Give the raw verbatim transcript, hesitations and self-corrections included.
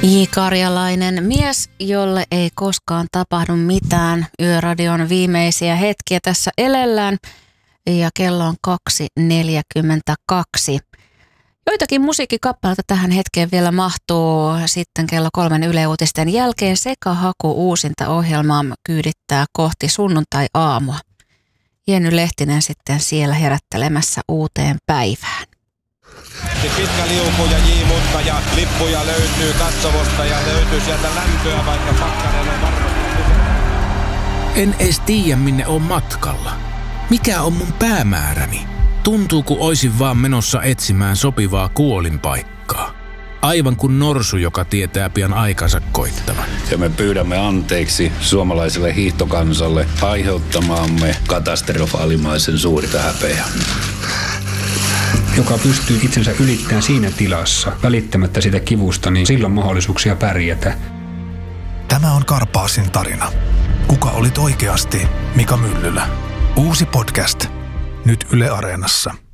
J. Karjalainen, mies, jolle ei koskaan tapahdu mitään. Yöradion viimeisiä hetkiä tässä elellään ja kello on kaksi neljäkymmentäkaksi. Joitakin musiikkikappaleita tähän hetkeen vielä mahtuu. Sitten kello kolmen Yle Uutisten jälkeen Sekahaku uusinta ohjelmaa kyydittää kohti sunnuntai-aamua. Jenny Lehtinen sitten siellä herättelemässä uuteen päivään. Pitkä liuku ja J-mutka ja lippuja löytyy katsomosta ja löytyy sieltä lämpöä, vaikka pakkanen on varmasti. En edes tiedä, minne on matkalla. Mikä on mun päämääräni? Tuntuu, kun oisin vaan menossa etsimään sopivaa kuolinpaikkaa. Aivan kuin norsu, joka tietää pian aikansa koittavan. Ja me pyydämme anteeksi suomalaiselle hiihtokansalle aiheuttamaamme katastrofaalimaisen suurta häpeää. Joka pystyy itsensä ylittämään siinä tilassa, välittämättä sitä kivusta, niin silloin mahdollisuuksia pärjätä. Tämä on Karpaasin tarina. Kuka olit oikeasti Mika Myllylä? Uusi podcast. Nyt Yle Areenassa.